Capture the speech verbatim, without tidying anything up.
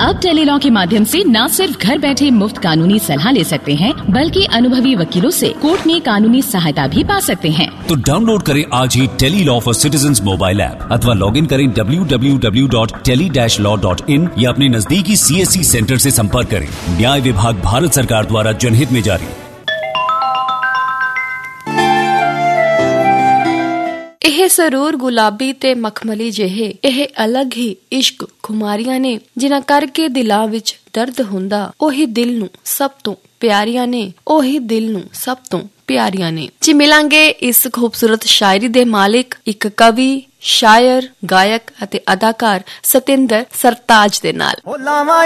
अब टेलीलॉ के माध्यम से न सिर्फ घर बैठे मुफ्त कानूनी सलाह ले सकते हैं, बल्कि अनुभवी वकीलों से कोर्ट में कानूनी सहायता भी पा सकते हैं। तो डाउनलोड करें आज ही Tele-Law for citizens mobile app अथवा लॉग इन करें W W W dot tele dash law dot in या अपने नजदीकी सी एस सी सेंटर से संपर्क करें। न्याय विभाग भारत सरकार द्वारा जनहित में जारी। ਇਹ ਸਰੂਰ ਗੁਲਾਬੀ ਤੇ ਮਖਮਲੀ ਜਿਹੇ ਇਹ ਅਲੱਗ ਹੀ ਇਸ਼ਕ ਖੁਮਾਰੀਆਂ ਨੇ, ਜਿਨ੍ਹਾਂ ਕਰਕੇ ਦਿਲਾਂ ਵਿੱਚ ਦਰਦ ਹੁੰਦਾ, ਉਹੀ ਦਿਲ ਨੂੰ ਸਭ ਤੋਂ ਪਿਆਰੀਆਂ ਨੇ, ਉਹੀ ਦਿਲ ਨੂੰ ਸਭ ਤੋਂ ਪਿਆਰੀਆਂ ਨੇ। ਜੀ ਮਿਲਾਂਗੇ ਇਸ ਖੂਬਸੂਰਤ ਸ਼ਾਇਰੀ ਦੇ ਮਾਲਿਕ, ਇੱਕ ਕਵੀ, ਸ਼ਾਇਰ, ਗਾਇਕ ਅਤੇ ਅਦਾਕਾਰ ਸਤਿੰਦਰ ਸਰਤਾਜ ਦੇ ਨਾਲ।